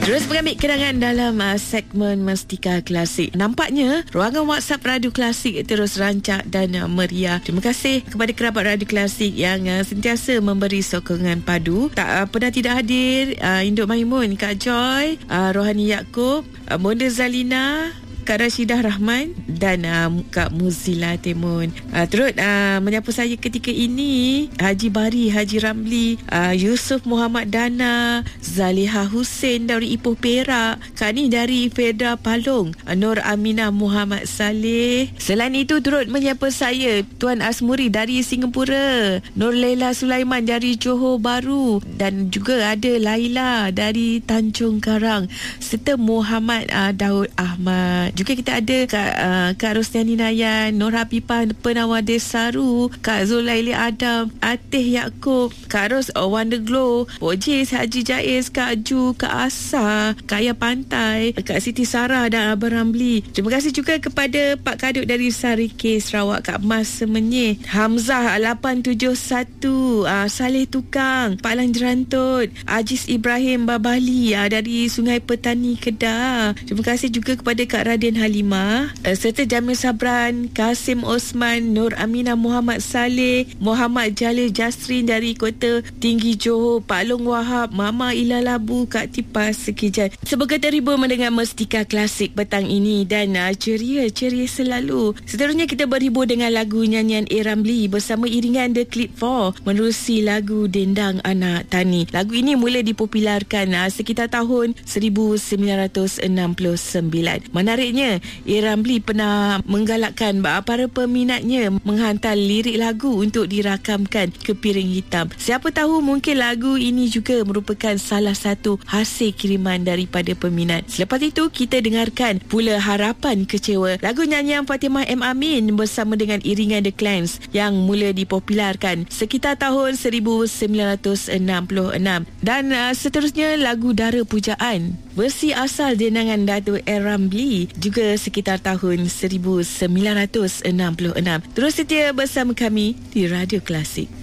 Terus mengambil kenangan dalam segmen Mestika Klasik. Nampaknya ruangan WhatsApp Radio Klasik terus rancak dan meriah. Terima kasih kepada kerabat Radio Klasik yang sentiasa memberi sokongan padu. Tak pernah tidak hadir Induk Maimun, Kak Joy, Rohani Yaakob, Bonda Zalina, Kak Rashidah Rahman dan Kak Muzila Timun. Turut menyapa saya ketika ini Haji Bari, Haji Ramli, Yusuf Muhammad Dana, Zaliha Hussein dari Ipoh Perak, Kak Ni dari Feda Palong, Nur Aminah Muhammad Saleh. Selain itu turut menyapa saya Tuan Asmuri dari Singapura, Nur Laila Sulaiman dari Johor Bahru dan juga ada Laila dari Tanjung Karang serta Muhammad Daud Ahmad. Juga kita ada Kak Rosniani Nayan, Nur Habibah Penawar Desaru, Kak Zulaili Adam, Atih Yaakob, Kak Ros Wonder Glow, Bojis Haji Jaiz, Kak Ju, Kak Asa, Kak Aya Pantai, Kak Siti Sarah dan Abang Ramli. Terima kasih juga kepada Pak Kadut dari Sarike Sarawak, Kak Mas Semenyih, Hamzah 871, Saleh Tukang, Pak Lang Jerantut, Aziz Ibrahim Babali dari Sungai Petani Kedah. Terima kasih juga kepada Kak Raden Halimah serta Jamil Sabran, Kasim Osman, Nur Aminah Muhammad Saleh, Muhammad Jalil Jasrin dari Kota Tinggi Johor, Pak Long Wahab, Mama Ila Labu, Kak Tipas Sekijan. Semoga terhibur mendengar Mestika Klasik petang ini dan ceria selalu. Seterusnya kita berhibur dengan lagu nyanyian A. Ramli bersama iringan The Clip 4 menerusi lagu Dendang Anak Tani. Lagu ini mula dipopularkan sekitar tahun 1969. Menariknya, A. Ramli pernah menggalakkan para peminatnya menghantar lirik lagu untuk dirakamkan ke piring hitam. Siapa tahu mungkin lagu ini juga merupakan salah satu hasil kiriman daripada peminat. Selepas itu kita dengarkan pula Harapan Kecewa, lagu nyanyian Fatimah M. Amin bersama dengan iringan The Clans yang mula dipopularkan sekitar tahun 1966. Dan seterusnya lagu Dara Pujaan versi asal denangan Datuk A. Ramli juga sekitar tahun 1966. Terus setia bersama kami di Radio Klasik.